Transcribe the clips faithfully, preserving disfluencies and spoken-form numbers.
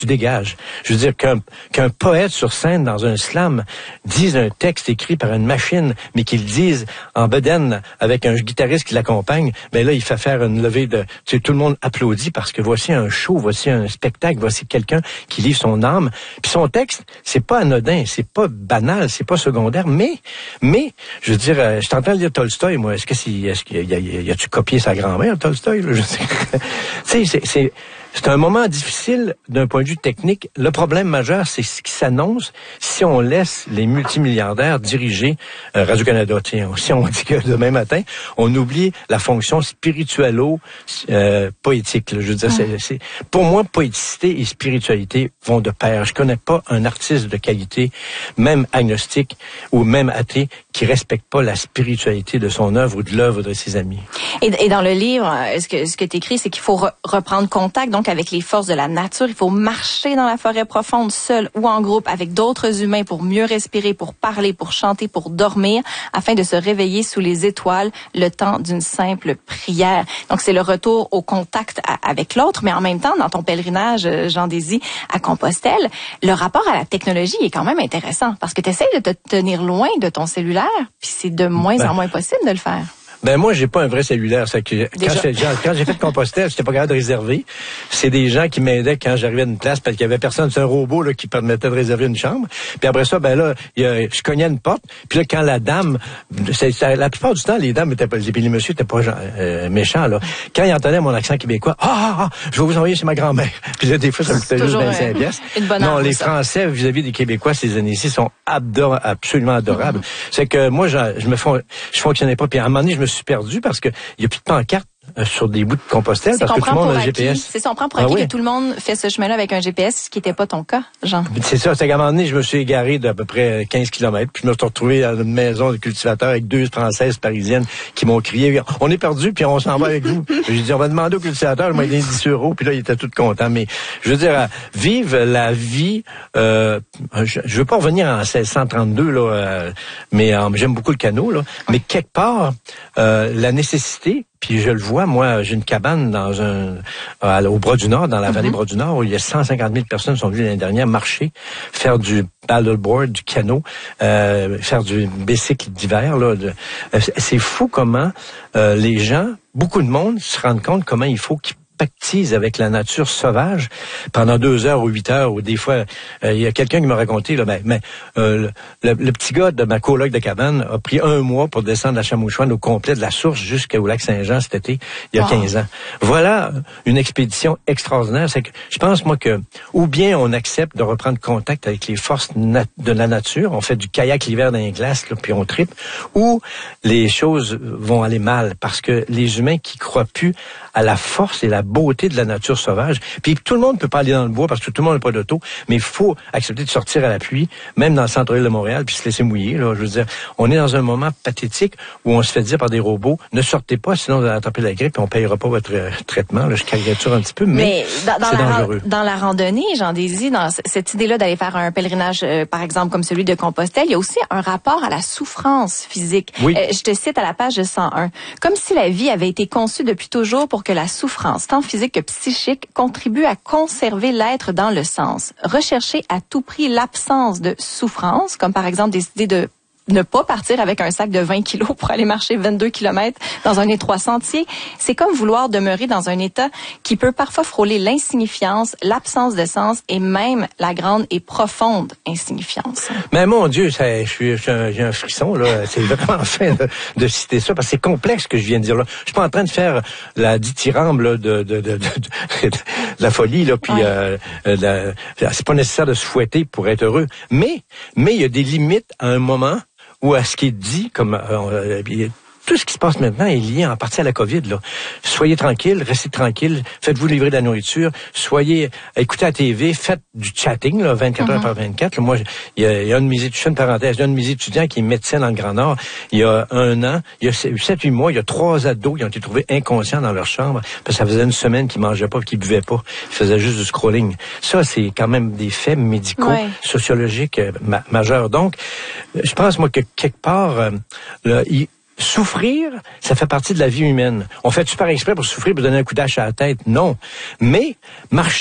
tu dégages. Je veux dire qu'un qu'un poète sur scène dans un slam dise un texte écrit par une machine, mais qu'il dise en bedaine avec un guitariste qui l'accompagne, ben là il fait faire une levée de, tu sais, tout le monde applaudit parce que voici un show, voici un spectacle, voici quelqu'un qui livre son âme. Puis son texte, c'est pas anodin, c'est pas banal, c'est pas secondaire, mais mais je veux dire, euh, je t'entends lire Tolstoï, moi. Est-ce que c'est, est-ce qu'il y a, y a, y a-tu copié sa grand-mère Tolstoï là? Je sais. Tu sais, c'est, c'est C'est un moment difficile d'un point de vue technique. Le problème majeur, c'est ce qui s'annonce si on laisse les multimilliardaires diriger euh, Radio-Canada. Tiens, si on dit que demain matin, on oublie la fonction spirituello-poétique. Euh, je veux dire, c'est, c'est, pour moi, poéticité et spiritualité vont de pair. Je connais pas un artiste de qualité, même agnostique ou même athée, qui respecte pas la spiritualité de son œuvre ou de l'œuvre de ses amis. Et, et dans le livre, ce que, ce que tu écris, c'est qu'il faut re- reprendre contact donc avec les forces de la nature. Il faut marcher dans la forêt profonde, seul ou en groupe, avec d'autres humains pour mieux respirer, pour parler, pour chanter, pour dormir, afin de se réveiller sous les étoiles le temps d'une simple prière. Donc, c'est le retour au contact à, avec l'autre, mais en même temps, dans ton pèlerinage, Jean Désy, à Compostelle, le rapport à la technologie est quand même intéressant, parce que tu essaies de te tenir loin de ton cellulaire, puis c'est de moins ben, en moins possible de le faire. Ben moi, j'ai pas un vrai cellulaire. C'est que quand, j'ai, quand j'ai fait Compostelle, j'étais pas capable de réserver. C'est des gens qui m'aidaient quand j'arrivais à une place parce qu'il y avait personne. C'est un robot là qui permettait de réserver une chambre. Puis après ça, ben là, il y a, je cognais une porte. Puis là, quand la dame, c'est, c'est, la plupart du temps, les dames étaient pas, puis les messieurs étaient pas euh, méchants là. Quand ils entendaient mon accent québécois, ah ah ah, je vais vous envoyer chez ma grand-mère. Puis là, des fois, ça me coûtait juste vingt-cinq piastres. Non, les ça. Français vis-à-vis des Québécois ces années-ci sont ador- absolument adorables. Mm-hmm. C'est que moi, je, je me fon- je fonctionnais pas. Puis à un moment donné, je me suis perdu parce que il y a plus de pancarte euh, sur des bouts de Compostelle parce que tout le monde a un G P S. C'est ça, on prend pour acquis ah, oui. que tout le monde fait ce chemin-là avec un G P S, ce qui n'était pas ton cas, Jean. C'est ça, c'est qu'à un moment donné, je me suis égaré d'à peu près quinze kilomètres, puis je me suis retrouvé à une maison de cultivateur avec deux Françaises parisiennes qui m'ont crié « On est perdu, puis on s'en va avec vous. » J'ai dit « On va demander au cultivateur, il m'a donné dix euros, puis là, il était tout content. » Mais je veux dire, vive la vie, euh, je, je veux pas revenir en seize cent trente-deux, là, euh, mais euh, j'aime beaucoup le canot, là, mais quelque part, euh, la nécessité. Puis je le vois, moi, j'ai une cabane dans un euh, au Bras-du-Nord, dans la vallée mm-hmm. Bras-du-Nord, où il y a cent cinquante mille personnes qui sont venues l'année dernière marcher, faire du paddleboard, du canot, euh, faire du bicycle d'hiver. Là, de, euh, c'est fou comment euh, les gens, beaucoup de monde, se rendent compte comment il faut qu'ils pactise avec la nature sauvage pendant deux heures ou huit heures, ou des fois, il euh, y a quelqu'un qui m'a raconté, là, ben, ben, euh, le, le petit gars de ma coloc de cabane a pris un mois pour descendre la Chamouchouane au complet de la source jusqu'au lac Saint-Jean cet été, il y a wow. quinze ans. Voilà une expédition extraordinaire. C'est que je pense, moi, que ou bien on accepte de reprendre contact avec les forces nat- de la nature, on fait du kayak l'hiver dans les glaces, là, puis on tripe, ou les choses vont aller mal, parce que les humains qui croient plus à la force et la beauté de la nature sauvage. Puis tout le monde peut pas aller dans le bois parce que tout le monde n'a pas d'auto, mais il faut accepter de sortir à la pluie, même dans le centre-ville de Montréal, puis se laisser mouiller. Là, je veux dire, on est dans un moment pathétique où on se fait dire par des robots, ne sortez pas, sinon vous allez attraper la grippe et on payera pas votre euh, traitement. Là, je caricature un petit peu, mais, mais dans, dans c'est la, dangereux. Dans la randonnée, Jean Désy, dans cette idée-là d'aller faire un pèlerinage, euh, par exemple, comme celui de Compostelle, il y a aussi un rapport à la souffrance physique. Oui. Euh, je te cite à la page cent un. Comme si la vie avait été conçue depuis toujours pour que la souffrance, tant physique que psychique, contribue à conserver l'être dans le sens. Rechercher à tout prix l'absence de souffrance, comme par exemple décider de ne pas partir avec un sac de vingt kilos pour aller marcher vingt-deux kilomètres dans un étroit sentier, c'est comme vouloir demeurer dans un état qui peut parfois frôler l'insignifiance, l'absence de sens et même la grande et profonde insignifiance. Mais mon Dieu, ça, je suis, j'ai un frisson, là. C'est vraiment fin de, de citer ça, parce que c'est complexe ce que je viens de dire là. Je suis pas en train de faire la dithyrambe là, de, de, de, de, de, de la folie, là, puis ouais. euh, la, c'est pas nécessaire de se fouetter pour être heureux. Mais, mais il y a des limites à un moment ou à ce qui est dit, comme euh, tout ce qui se passe maintenant est lié en partie à la COVID. Là. Soyez tranquille, restez tranquille, faites-vous livrer de la nourriture, soyez, écoutez la T V, faites du chatting, là, vingt-quatre mm-hmm. heures par vingt-quatre. Là, moi, il y a, il y a un de mes étudiants, une parenthèse, il y a un de mes étudiants qui est médecin dans le Grand Nord. Il y a un an, il y a sept, huit mois, il y a trois ados qui ont été trouvés inconscients dans leur chambre parce que ça faisait une semaine qu'ils mangeaient pas, qu'ils buvaient pas, ils faisaient juste du scrolling. Ça, c'est quand même des faits médicaux, ouais. sociologiques euh, ma- majeurs. Donc, je pense moi que quelque part, euh, là, il souffrir, ça fait partie de la vie humaine. On fait super exprès pour souffrir, pour donner un coup d'âge à la tête? Non. Mais marcher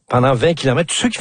pendant vingt kilomètres. Tous ceux qui